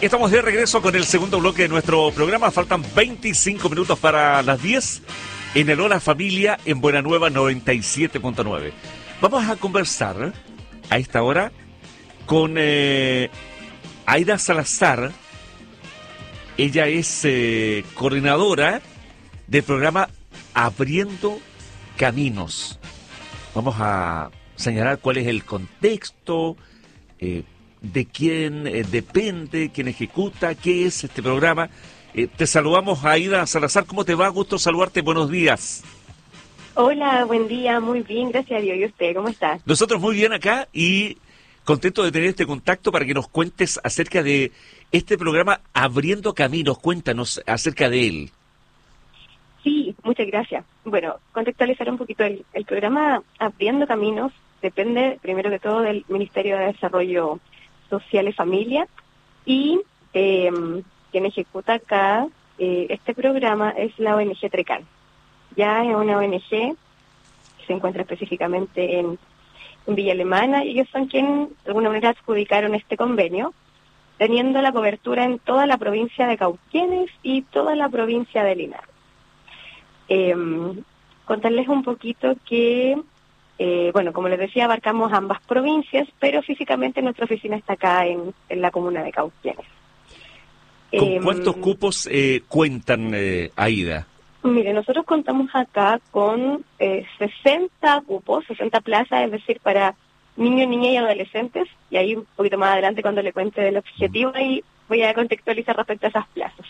Estamos de regreso con el segundo bloque de nuestro programa. Faltan 25 minutos para las 10 en el Hola Familia en Buena Nueva 97.9. Vamos a conversar a esta hora con Aida Salazar. Ella es coordinadora del programa Abriendo Caminos. Vamos a señalar cuál es el contexto, de quién depende, quién ejecuta, qué es este programa. Te saludamos, Aida Salazar. ¿Cómo te va? Gusto saludarte. Buenos días. Hola, buen día. Muy bien, gracias a Dios. ¿Y usted cómo está? Nosotros muy bien acá y contento de tener este contacto para que nos cuentes acerca de este programa Abriendo Caminos. Cuéntanos acerca de él. Sí, muchas gracias. Bueno, contextualizar un poquito. El programa Abriendo Caminos depende, primero que todo, del Ministerio de Desarrollo Social y Familia, y quien ejecuta acá este programa es la ONG Trecan. Ya es una ONG que se encuentra específicamente en Villa Alemana, y ellos son quienes de alguna manera adjudicaron este convenio, teniendo la cobertura en toda la provincia de Cauquenes y toda la provincia de Linares. Contarles un poquito que bueno, como les decía, abarcamos ambas provincias, pero físicamente nuestra oficina está acá en la comuna de Cauquenes. ¿Con cuántos cupos cuentan, Aida? Mire, nosotros contamos acá con 60 cupos, 60 plazas, es decir, para niños, niñas y adolescentes, y ahí un poquito más adelante cuando le cuente del objetivo, ahí voy a contextualizar respecto a esas plazas.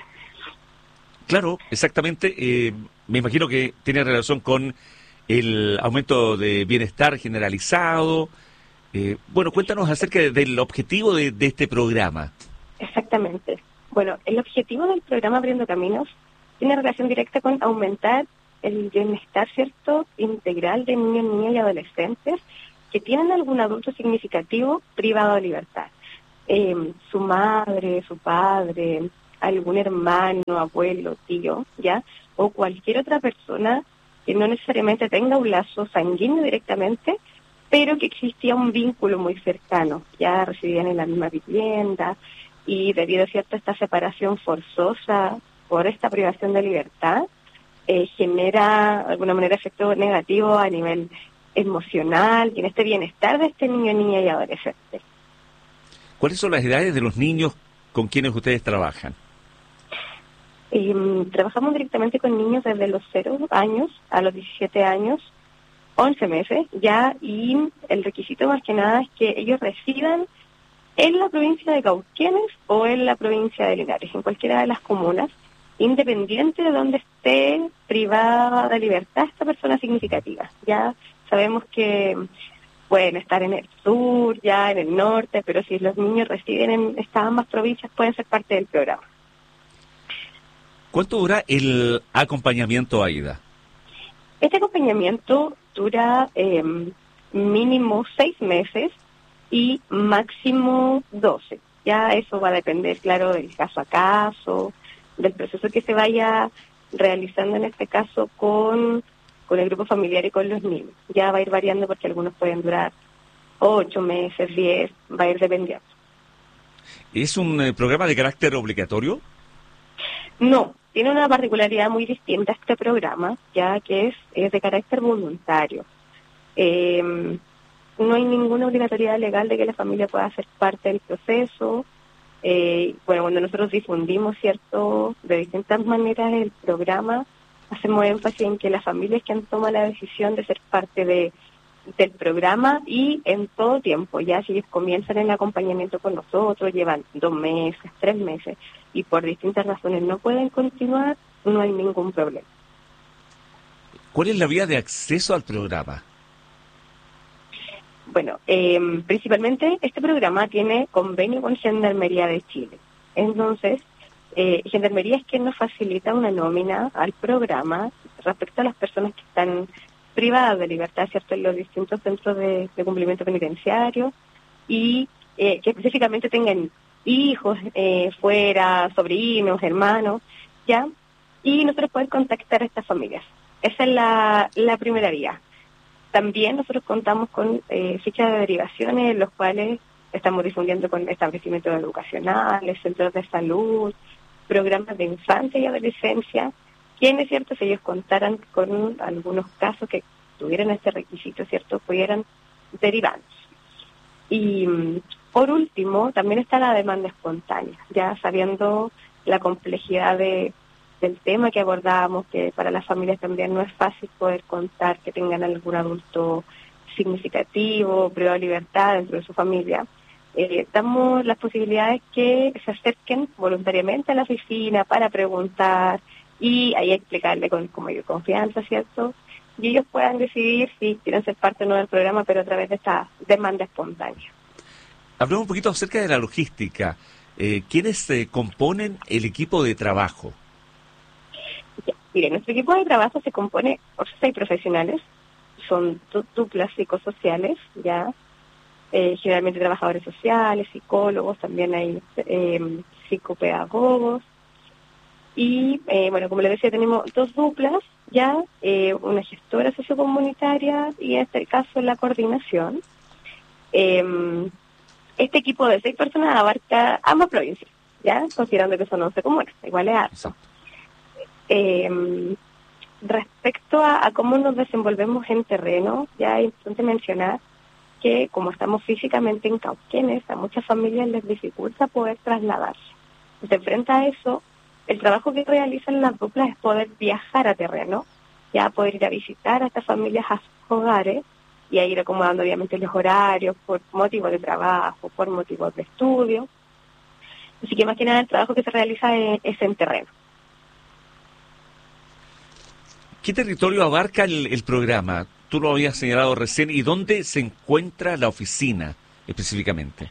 Claro, exactamente. Me imagino que tiene relación con el aumento de bienestar generalizado. Bueno, cuéntanos acerca del objetivo de este programa. Exactamente. Bueno, el objetivo del programa Abriendo Caminos tiene relación directa con aumentar el bienestar, ¿cierto?, integral de niños, niñas y adolescentes que tienen algún adulto significativo privado de libertad. Su madre, su padre, algún hermano, abuelo, tío, ¿ya? O cualquier otra persona que no necesariamente tenga un lazo sanguíneo directamente, pero que existía un vínculo muy cercano. Ya residían en la misma vivienda y debido a esta separación forzosa por esta privación de libertad, genera de alguna manera efecto negativo a nivel emocional y en este bienestar de este niño, niña y adolescente. ¿Cuáles son las edades de los niños con quienes ustedes trabajan? Trabajamos directamente con niños desde los 0 años a los 17 años, 11 meses ya, y el requisito más que nada es que ellos residan en la provincia de Cauquenes o en la provincia de Linares, en cualquiera de las comunas, independiente de donde esté privada de libertad esta persona significativa. Ya sabemos que pueden estar en el sur, ya en el norte, pero si los niños residen en estas ambas provincias pueden ser parte del programa. ¿Cuánto dura el acompañamiento, Aida? Este acompañamiento dura mínimo 6 meses y máximo 12. Ya eso va a depender, claro, del caso a caso, del proceso que se vaya realizando en este caso con el grupo familiar y con los niños. Ya va a ir variando porque algunos pueden durar 8 meses, 10, va a ir dependiendo. ¿Es un programa de carácter obligatorio? No, tiene una particularidad muy distinta a este programa, ya que es de carácter voluntario. No hay ninguna obligatoriedad legal de que la familia pueda ser parte del proceso. Bueno, cuando nosotros difundimos, ¿cierto?, de distintas maneras el programa, hacemos énfasis en que la familia es quien toma la decisión de ser parte del programa y en todo tiempo. Ya si ellos comienzan el acompañamiento con nosotros, llevan 2 meses, 3 meses, y por distintas razones no pueden continuar, no hay ningún problema. ¿Cuál es la vía de acceso al programa? Bueno, principalmente este programa tiene convenio con Gendarmería de Chile. Entonces, Gendarmería es quien nos facilita una nómina al programa respecto a las personas que están privadas de libertad, ¿cierto?, en los distintos centros de cumplimiento penitenciario y que específicamente tengan hijos fuera, sobrinos, hermanos, ¿ya? Y nosotros podemos contactar a estas familias. Esa es la primera vía. También nosotros contamos con fichas de derivaciones en los cuales estamos difundiendo con establecimientos educacionales, centros de salud, programas de infancia y adolescencia, quienes, ¿cierto?, si ellos contaran con algunos casos que tuvieran este requisito, ¿cierto?, pudieran derivarnos. Y por último, también está la demanda espontánea, ya sabiendo la complejidad del tema que abordábamos, que para las familias también no es fácil poder contar que tengan algún adulto significativo, privado de libertad dentro de su familia. Damos las posibilidades que se acerquen voluntariamente a la oficina para preguntar y ahí explicarle con mayor confianza, ¿cierto? Y ellos puedan decidir si quieren ser parte o no del programa, pero a través de esta demanda espontánea. Hablemos un poquito acerca de la logística. ¿Quiénes componen el equipo de trabajo? Ya, mire, nuestro equipo de trabajo se compone por 6 profesionales, son duplas psicosociales, ya, generalmente trabajadores sociales, psicólogos, también hay psicopedagogos, y bueno, como les decía, tenemos 2 duplas, ya, una gestora sociocomunitaria y en este caso la coordinación. Este equipo de 6 personas abarca ambas provincias, ya, considerando que son 11 comunas, igual es harto. Respecto a cómo nos desenvolvemos en terreno, ya es importante mencionar que como estamos físicamente en Cauquenes, a muchas familias les dificulta poder trasladarse. De frente a eso, el trabajo que realizan las duplas es poder viajar a terreno, ya poder ir a visitar a estas familias a sus hogares y a ir acomodando obviamente los horarios por motivos de trabajo, por motivos de estudio. Así que más que nada el trabajo que se realiza es en terreno. ¿Qué territorio abarca el programa? Tú lo habías señalado recién. ¿Y dónde se encuentra la oficina específicamente?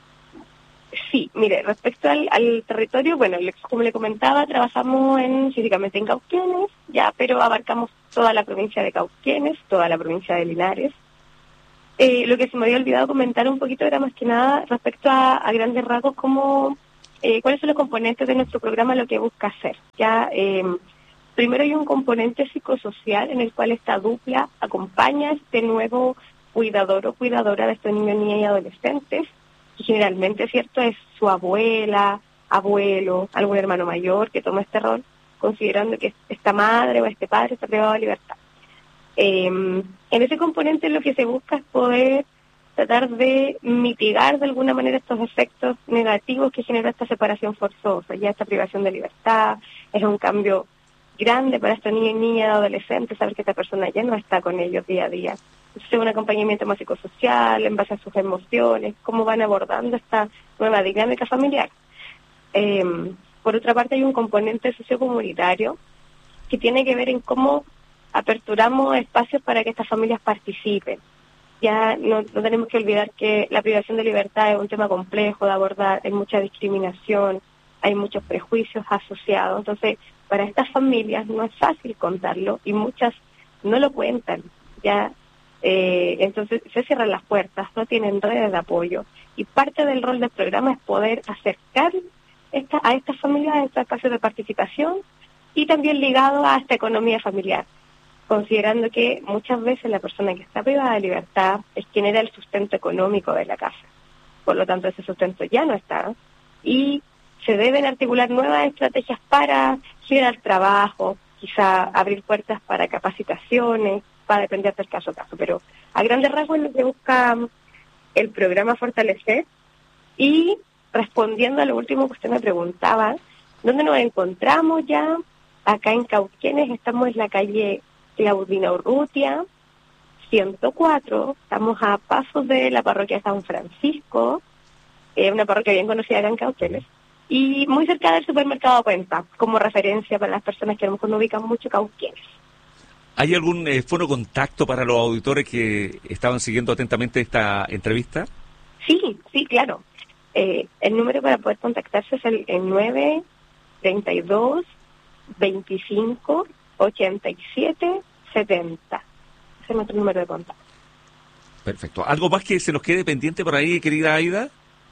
Sí, mire, respecto al territorio, bueno, como le comentaba, trabajamos físicamente en Cauquenes, ya, pero abarcamos toda la provincia de Cauquenes, toda la provincia de Linares. Lo que se me había olvidado comentar un poquito era más que nada respecto a grandes rasgos cuáles son los componentes de nuestro programa, lo que busca hacer. Ya, primero hay un componente psicosocial en el cual esta dupla acompaña a este nuevo cuidador o cuidadora de estos niños, niñas y adolescentes, que generalmente, ¿cierto?, es su abuela, abuelo, algún hermano mayor que toma este rol, considerando que esta madre o este padre está privado de libertad. En ese componente lo que se busca es poder tratar de mitigar de alguna manera estos efectos negativos que genera esta separación forzosa, ya esta privación de libertad. Es un cambio grande para estos niños y niñas, adolescentes, saber que esta persona ya no está con ellos día a día. Entonces, un acompañamiento más psicosocial, en base a sus emociones, cómo van abordando esta nueva dinámica familiar. Por otra parte, hay un componente sociocomunitario que tiene que ver en cómo aperturamos espacios para que estas familias participen. Ya no tenemos que olvidar que la privación de libertad es un tema complejo de abordar, hay mucha discriminación, hay muchos prejuicios asociados. Entonces, para estas familias no es fácil contarlo y muchas no lo cuentan. Ya, entonces se cierran las puertas, no tienen redes de apoyo. Y parte del rol del programa es poder acercar a estas familias a estos espacios de participación y también ligado a esta economía familiar, considerando que muchas veces la persona que está privada de libertad es quien era el sustento económico de la casa. Por lo tanto, ese sustento ya no está y se deben articular nuevas estrategias para generar trabajo, quizá abrir puertas para capacitaciones, para depender del caso a caso. Pero a grandes rasgos es lo que busca el programa Fortalecer. Y respondiendo a lo último que usted me preguntaba, ¿dónde nos encontramos ya? Acá en Cauquenes estamos en la calle Claudina Urrutia, 104, estamos a pasos de la parroquia de San Francisco, una parroquia bien conocida acá en Cauquenes, y muy cerca del supermercado Cuenta, como referencia para las personas que a lo mejor no ubican mucho Cauquenes. ¿Hay algún fono contacto para los auditores que estaban siguiendo atentamente esta entrevista? Sí, claro. El número para poder contactarse es el 932 25 87 70. Ese es nuestro número de contacto. Perfecto. ¿Algo más que se nos quede pendiente por ahí, querida Aida?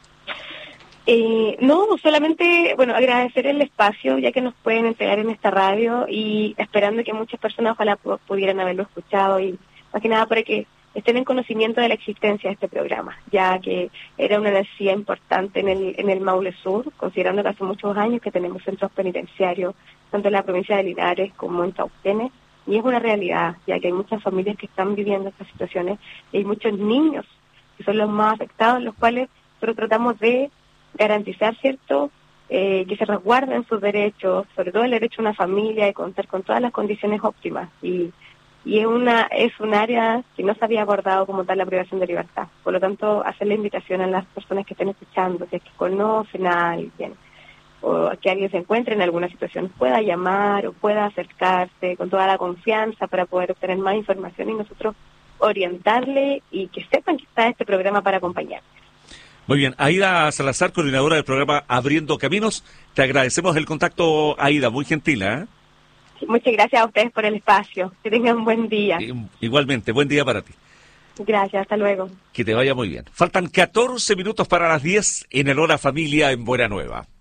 No, solamente, agradecer el espacio ya que nos pueden entregar en esta radio y esperando que muchas personas ojalá pudieran haberlo escuchado y más que nada para que estén en conocimiento de la existencia de este programa, ya que era una necesidad importante en el Maule Sur, considerando que hace muchos años que tenemos centros penitenciarios, tanto en la provincia de Linares como en Cauquenes, y es una realidad, ya que hay muchas familias que están viviendo estas situaciones, y hay muchos niños que son los más afectados, los cuales nosotros tratamos de garantizar, ¿cierto?, que se resguarden sus derechos, sobre todo el derecho a una familia y contar con todas las condiciones óptimas. Y es un área que no se había abordado como tal la privación de libertad. Por lo tanto, hacer la invitación a las personas que estén escuchando, si es que conocen a alguien o que alguien se encuentre en alguna situación, pueda llamar o pueda acercarse con toda la confianza para poder obtener más información y nosotros orientarle y que sepan que está este programa para acompañar. Muy bien, Aida Salazar, coordinadora del programa Abriendo Caminos, te agradecemos el contacto, Aida, muy gentil, ¿eh? Muchas gracias a ustedes por el espacio. Que tengan un buen día. Igualmente, buen día para ti. Gracias, hasta luego. Que te vaya muy bien. Faltan 14 minutos para las 10 en el Hora Familia en Buena Nueva.